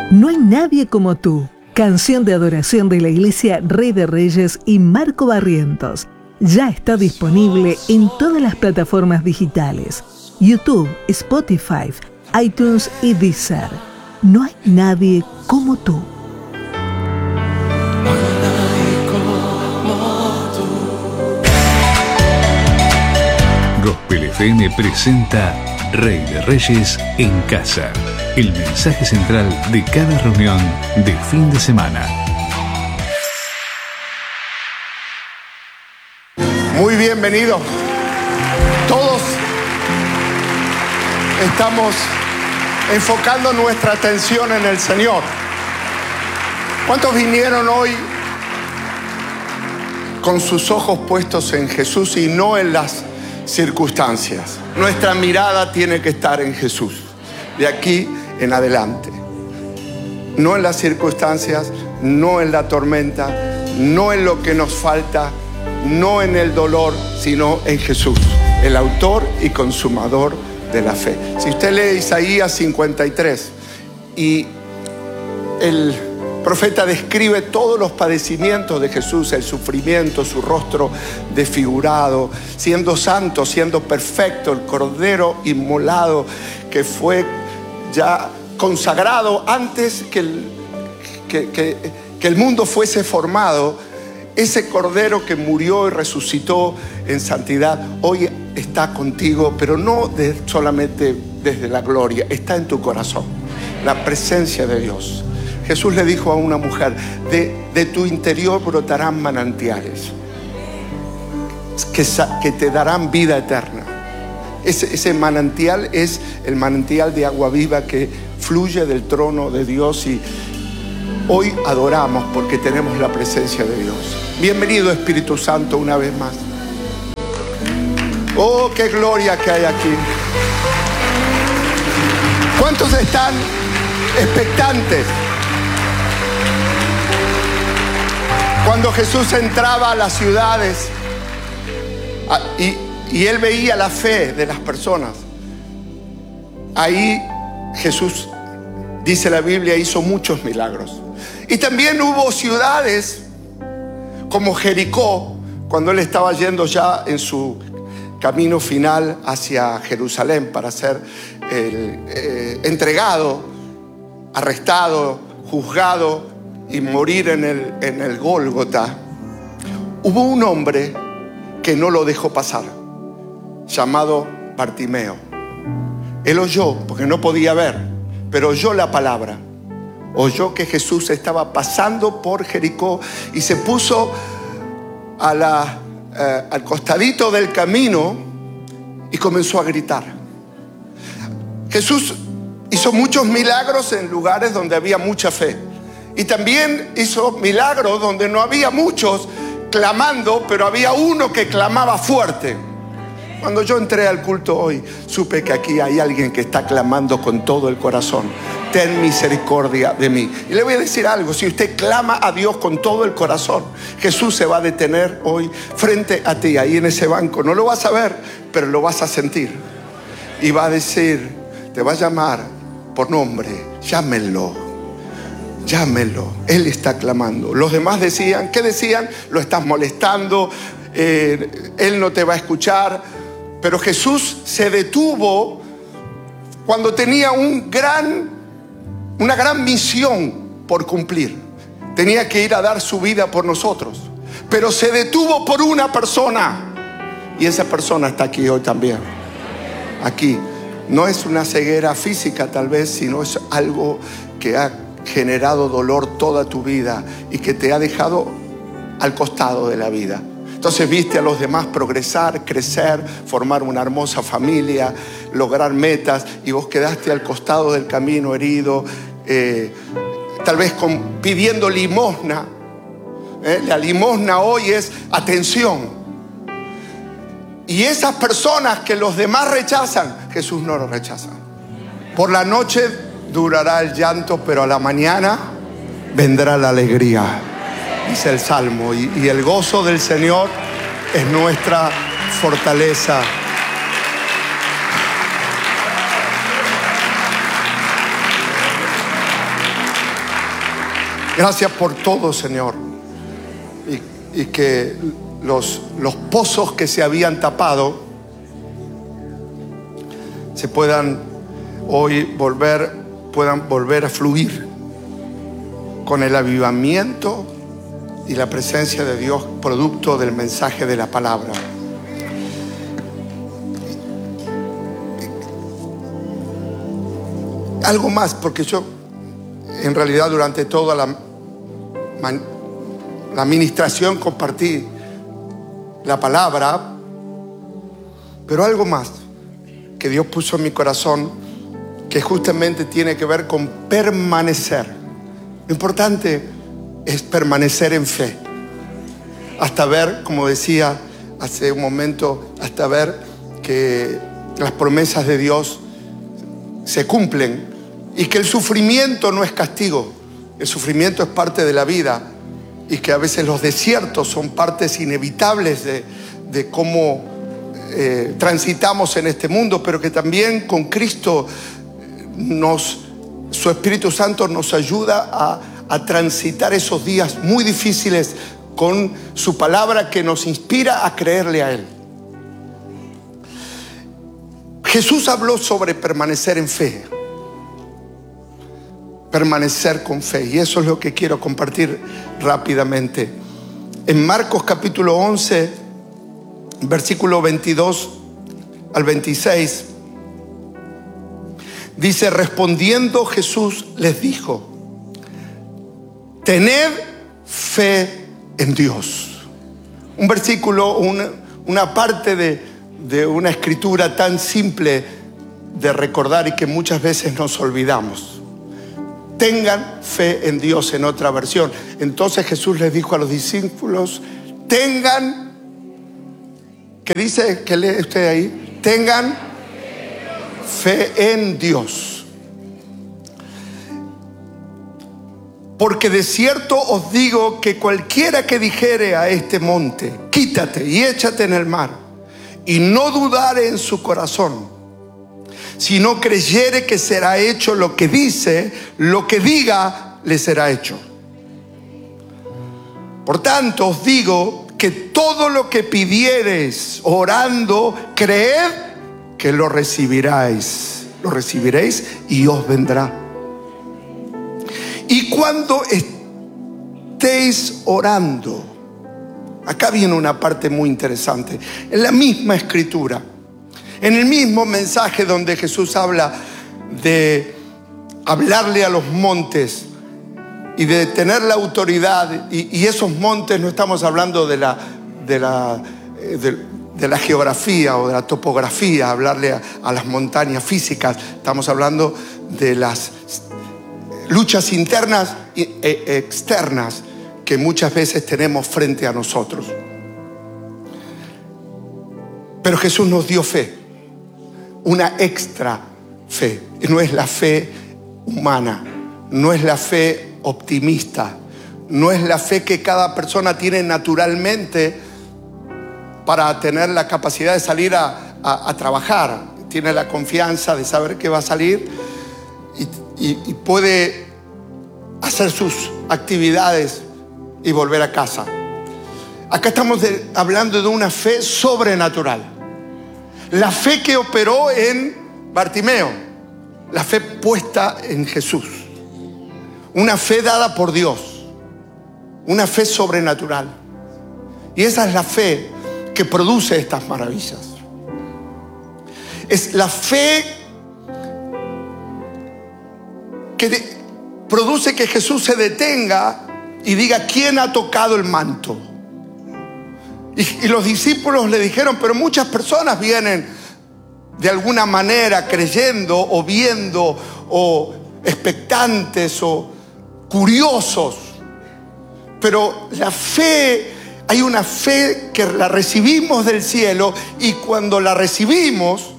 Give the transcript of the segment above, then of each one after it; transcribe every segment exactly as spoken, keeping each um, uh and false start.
No hay nadie como tú. Canción de adoración de la Iglesia Rey de Reyes y Marco Barrientos. Ya está disponible en todas las plataformas digitales: YouTube, Spotify, iTunes y Deezer. No hay nadie como tú. Gospel F M presenta Rey de Reyes en Casa, el mensaje central de cada reunión de fin de semana. Muy bienvenidos. Todos estamos enfocando nuestra atención en el Señor. ¿Cuántos vinieron hoy con sus ojos puestos en Jesús y no en las circunstancias? Nuestra mirada tiene que estar en Jesús, de aquí en adelante. No en las circunstancias, no en la tormenta, no en lo que nos falta, no en el dolor, sino en Jesús, el autor y consumador de la fe. Si usted lee Isaías cincuenta y tres y el profeta describe todos los padecimientos de Jesús, el sufrimiento, su rostro desfigurado, siendo santo, siendo perfecto, el cordero inmolado que fue ya consagrado antes que el, que, que, que el mundo fuese formado. Ese cordero que murió y resucitó en santidad, hoy está contigo, pero no de, solamente desde la gloria, está en tu corazón, la presencia de Dios. Jesús le dijo a una mujer, de, de tu interior brotarán manantiales que, que te darán vida eterna. Ese, ese manantial es el manantial de agua viva que fluye del trono de Dios, y hoy adoramos porque tenemos la presencia de Dios. Bienvenido, Espíritu Santo, una vez más. Oh, qué gloria que hay aquí. ¿Cuántos están expectantes? Cuando Jesús entraba a las ciudades y, y Él veía la fe de las personas, ahí Jesús, dice la Biblia, hizo muchos milagros. Y también hubo ciudades como Jericó, cuando Él estaba yendo ya en su camino final hacia Jerusalén para ser eh, eh, entregado, arrestado, juzgado y morir en el, en el Gólgota. Hubo un hombre que no lo dejó pasar, llamado Bartimeo. Él oyó, porque no podía ver, pero oyó la palabra. Oyó que Jesús estaba pasando por Jericó y se puso a la, eh, al costadito del camino y comenzó a gritar. Jesús hizo muchos milagros en lugares donde había mucha fe. Y también hizo milagros donde no había muchos clamando, pero había uno que clamaba fuerte. Cuando yo entré al culto hoy, supe que aquí hay alguien que está clamando con todo el corazón: ten misericordia de mí. Y le voy a decir algo: si usted clama a Dios con todo el corazón, Jesús se va a detener hoy frente a ti, ahí en ese banco. No lo vas a ver, pero lo vas a sentir. Y va a decir, te va a llamar por nombre: llámenlo. Llámenlo, Él está clamando. Los demás decían, ¿qué decían? Lo estás molestando, eh, Él no te va a escuchar. Pero Jesús se detuvo cuando tenía un gran, una gran misión por cumplir. Tenía que ir a dar su vida por nosotros, pero se detuvo por una persona, y esa persona está aquí hoy también. Aquí no es una ceguera física tal vez, sino es algo que ha generado dolor toda tu vida y que te ha dejado al costado de la vida. Entonces viste a los demás progresar, crecer, formar una hermosa familia, lograr metas, y vos quedaste al costado del camino herido, eh, tal vez con, pidiendo limosna. ¿Eh? La limosna hoy es atención. Y esas personas que los demás rechazan, Jesús no los rechaza. Por la noche durará el llanto, pero a la mañana vendrá la alegría, dice el Salmo, y, y el gozo del Señor es nuestra fortaleza. Gracias por todo, Señor. Y, y que los, los pozos que se habían tapado se puedan hoy volver, puedan volver a fluir con el avivamiento y la presencia de Dios, producto del mensaje de la palabra. Algo más, porque yo en realidad durante toda la, la administración compartí la palabra, pero algo más que Dios puso en mi corazón, que justamente tiene que ver con permanecer. Lo importante es permanecer en fe, hasta ver, como decía hace un momento, hasta ver que las promesas de Dios se cumplen y que el sufrimiento no es castigo, el sufrimiento es parte de la vida y que a veces los desiertos son partes inevitables de, de cómo eh, transitamos en este mundo, pero que también con Cristo nos, su Espíritu Santo nos ayuda a, a transitar esos días muy difíciles con su palabra que nos inspira a creerle a Él. Jesús habló sobre permanecer en fe, permanecer con fe, y eso es lo que quiero compartir rápidamente. En Marcos capítulo once, versículo veintidós al veintiséis, dice: respondiendo Jesús les dijo: tened fe en Dios. Un versículo, una, una parte de, de una escritura tan simple de recordar y que muchas veces nos olvidamos. Tengan fe en Dios, en otra versión. Entonces Jesús les dijo a los discípulos: tengan, ¿qué dice? ¿Qué lee usted ahí? Tengan fe en Dios. Porque de cierto os digo que cualquiera que dijere a este monte: quítate y échate en el mar, y no dudare en su corazón, si no creyere que será hecho lo que dice, lo que diga le será hecho. Por tanto os digo que todo lo que pidiereis orando, creed que lo recibiréis, lo recibiréis y os vendrá. Y cuando estéis orando, acá viene una parte muy interesante, en la misma escritura, en el mismo mensaje donde Jesús habla de hablarle a los montes y de tener la autoridad, y, y esos montes no estamos hablando de la, de, la, de, de la geografía o de la topografía, hablarle a, a las montañas físicas, estamos hablando de las luchas internas e externas que muchas veces tenemos frente a nosotros. Pero Jesús nos dio fe, una extra fe. No es la fe humana, no es la fe optimista, no es la fe que cada persona tiene naturalmente para tener la capacidad de salir a, a, a trabajar. Tiene la confianza de saber que va a salir y, y, y puede hacer sus actividades y volver a casa. Acá estamos de, hablando de una fe sobrenatural. La fe que operó en Bartimeo, la fe puesta en Jesús, una fe dada por Dios, una fe sobrenatural. Y esa es la fe que produce estas maravillas. Es la fe que de, produce que Jesús se detenga y diga: ¿quién ha tocado el manto? Y, y los discípulos le dijeron: pero muchas personas vienen de alguna manera creyendo o viendo o expectantes o curiosos. Pero la fe, hay una fe que la recibimos del cielo, y cuando la recibimos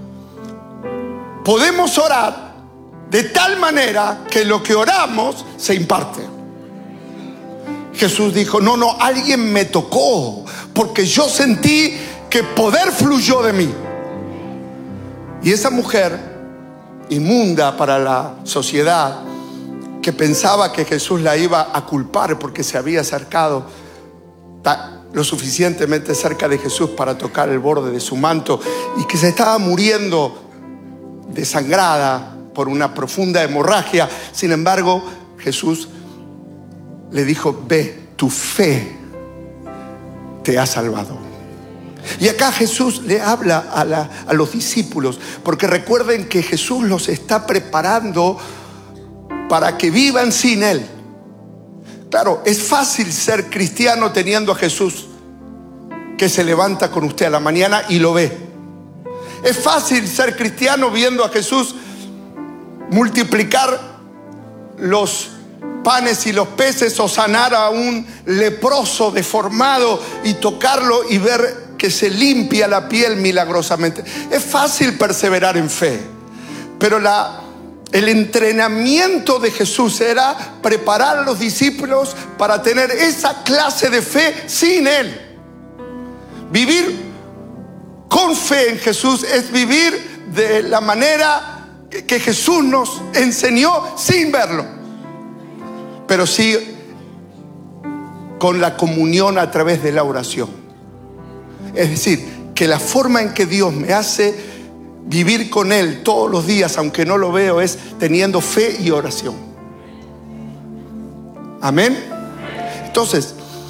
podemos orar de tal manera que lo que oramos se imparte. Jesús dijo: no, no, alguien me tocó, porque yo sentí que poder fluyó de mí. Y esa mujer inmunda para la sociedad, que pensaba que Jesús la iba a culpar porque se había acercado lo suficientemente cerca de Jesús para tocar el borde de su manto, y que se estaba muriendo desangrada por una profunda hemorragia. Sin embargo, Jesús le dijo: ve, tu fe te ha salvado. Y acá Jesús le habla a, la, a los discípulos, porque recuerden que Jesús los está preparando para que vivan sin Él. Claro, es fácil ser cristiano teniendo a Jesús que se levanta con usted a la mañana y lo ve. Es fácil ser cristiano viendo a Jesús multiplicar los panes y los peces, o sanar a un leproso deformado y tocarlo y ver que se limpia la piel milagrosamente. Es fácil perseverar en fe, pero la, el entrenamiento de Jesús era preparar a los discípulos para tener esa clase de fe sin Él. Vivir con fe en Jesús es vivir de la manera que Jesús nos enseñó sin verlo, pero sí con la comunión a través de la oración. Es decir, que la forma en que Dios me hace vivir con Él todos los días, aunque no lo veo, es teniendo fe y oración. Amén. Entonces,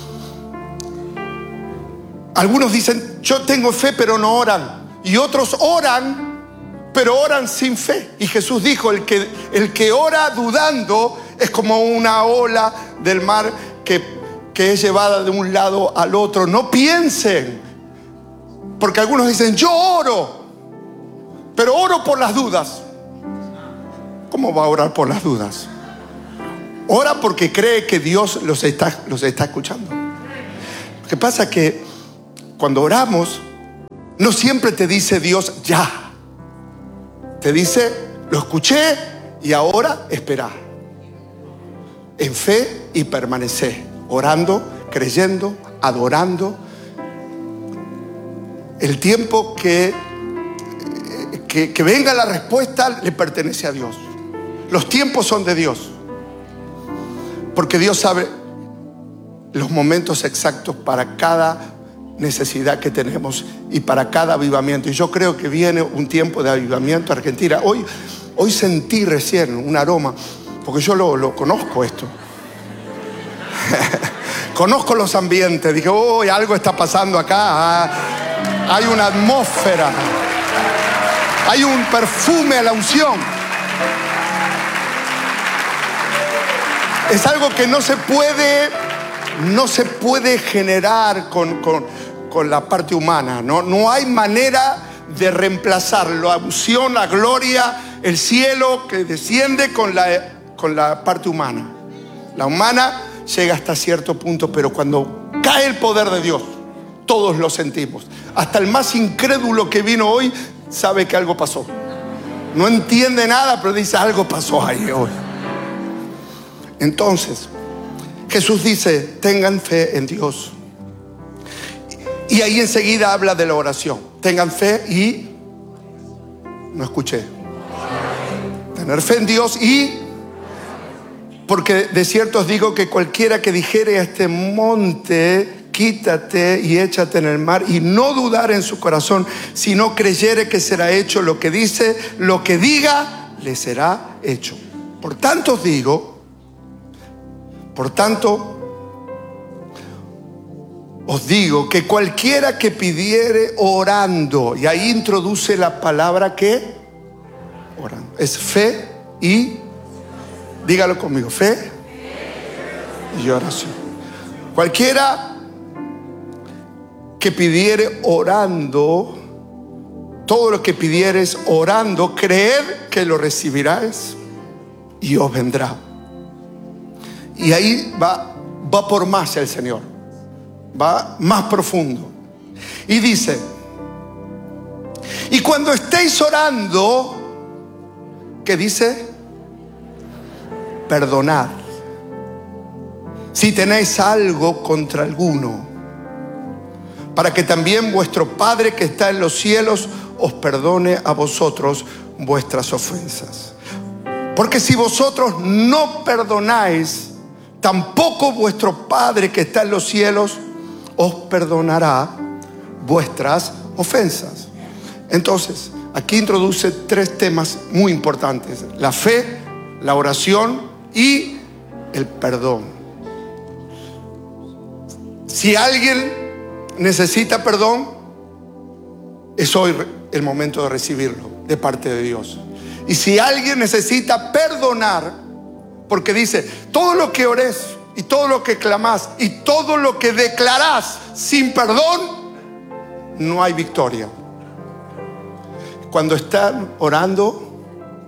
algunos dicen: yo tengo fe pero no oran. Y otros oran, pero oran sin fe. Y Jesús dijo: el que, el que ora dudando es como una ola del mar que, que es llevada de un lado al otro. No piensen. Porque algunos dicen: yo oro, pero oro por las dudas. ¿Cómo va a orar por las dudas? Ora porque cree que Dios los está, los está escuchando. Lo que pasa es que cuando oramos, no siempre te dice Dios ya. Te dice: lo escuché y ahora espera. En fe y permanece, orando, creyendo, adorando. El tiempo que, que, que venga la respuesta le pertenece a Dios. Los tiempos son de Dios, porque Dios sabe los momentos exactos para cada necesidad que tenemos y para cada avivamiento. Y yo creo que viene un tiempo de avivamiento a Argentina. Hoy, hoy sentí recién un aroma, porque yo lo, lo conozco esto. Conozco los ambientes. Dije: oh, algo está pasando acá. Ah, hay una atmósfera, hay un perfume a la unción. Es algo que no se puede, no se puede generar con, con, con la parte humana. No, no hay manera de reemplazar la unción, la gloria, el cielo que desciende con la, con la parte humana. La humana llega hasta cierto punto, pero cuando cae el poder de Dios, todos lo sentimos. Hasta el más incrédulo que vino hoy sabe que algo pasó. No entiende nada, pero dice: algo pasó ahí hoy. Entonces, Jesús dice: tengan fe en Dios. Y ahí enseguida habla de la oración. Tengan fe y... No escuché. Tener fe en Dios y... Porque de cierto os digo que cualquiera que dijere a este monte: quítate y échate en el mar, y no dudar en su corazón, sino creyere que será hecho lo que dice, lo que diga, le será hecho. Por tanto os digo, por tanto os digo que cualquiera que pidiere orando, y ahí introduce la palabra que orando, es fe y, dígalo conmigo, fe y oración. Cualquiera que pidiere orando, todo lo que pidieres orando, creed que lo recibirás y os vendrá. Y ahí va, va por más el Señor, va más profundo. Y dice: y cuando estéis orando, ¿qué dice? Perdonad si tenéis algo contra alguno, para que también vuestro Padre que está en los cielos os perdone a vosotros vuestras ofensas. Porque si vosotros no perdonáis, tampoco vuestro Padre que está en los cielos os perdonará vuestras ofensas. Entonces, aquí introduce tres temas muy importantes: la fe, la oración y el perdón. Si alguien necesita perdón, es hoy el momento de recibirlo de parte de Dios. Y si alguien necesita perdonar, porque dice, todo lo que ores y todo lo que clamás y todo lo que declarás sin perdón, no hay victoria. Cuando están orando,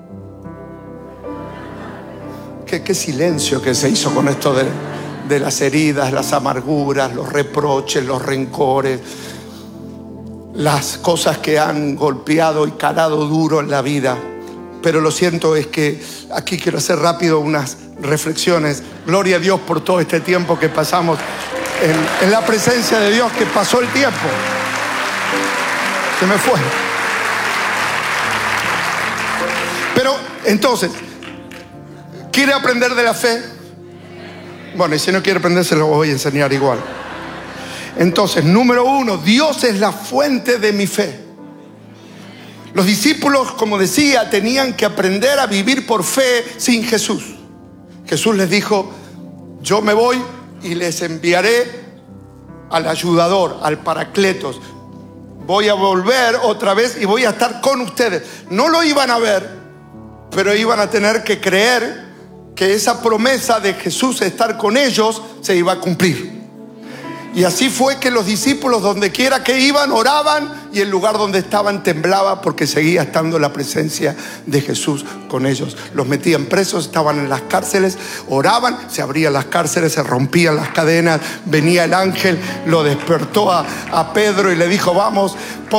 qué, qué silencio que se hizo con esto de, de las heridas, las amarguras, los reproches, los rencores, las cosas que han golpeado y calado duro en la vida. Pero lo cierto es que aquí quiero hacer rápido unas reflexiones. Gloria a Dios por todo este tiempo que pasamos en, en la presencia de Dios, que pasó el tiempo. Se me fue. Pero entonces, ¿quiere aprender de la fe? Bueno, y si no quiere aprender, se lo voy a enseñar igual. Entonces, número uno, Dios es la fuente de mi fe. Los discípulos, como decía, tenían que aprender a vivir por fe sin Jesús. Jesús les dijo, yo me voy y les enviaré al ayudador, al Paracletos. Voy a volver otra vez y voy a estar con ustedes. No lo iban a ver, pero iban a tener que creer que esa promesa de Jesús de estar con ellos se iba a cumplir. Y así fue que los discípulos, donde quiera que iban, oraban, y el lugar donde estaban temblaba, porque seguía estando la presencia de Jesús con ellos. Los metían presos, estaban en las cárceles, oraban, se abrían las cárceles, se rompían las cadenas, venía el ángel, lo despertó a, a Pedro y le dijo, vamos,